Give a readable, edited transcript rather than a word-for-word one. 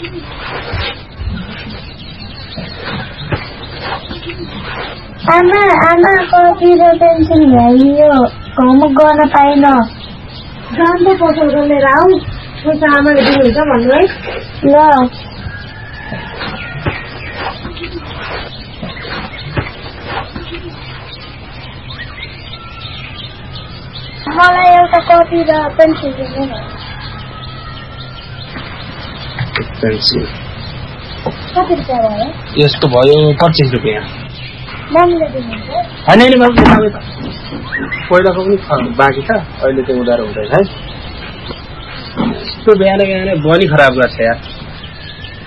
आमा कपी र पेन्सिल ल्याइयो होमवर्क गर्न पाइन जान्छ पसल गर्ने राउ पैसा आमाले दिनुहुन्छ भन्नु है ल मलाई एउटा कपी र पेन्सिल दिनु न पेन्सिल कति रुपियाँ भयो यसको भयो 25 रुपियाँ मम्मीले दिनुहुन्छ होइन बाबु पहिलाको पनि बाँकी छ अहिले चाहिँ उधारो हुँदैछ है यस्तो बिहान बलि खराब गर्छ यार